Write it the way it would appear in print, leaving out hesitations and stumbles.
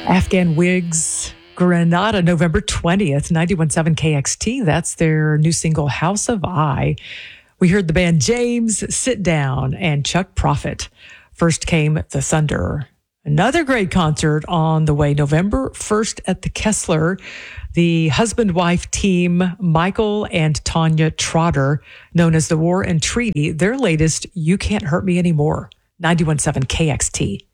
Afghan Wigs, Granada, November 20th, 91.7 KXT. That's their new single, House of I. We heard the band James, Sit Down, and Chuck Prophet. First came The Thunder. Another great concert on the way, November 1st at the Kessler. The husband-wife team, Michael and Tanya Trotter, known as the War and Treaty, their latest, You Can't Hurt Me Anymore, 91.7 KXT.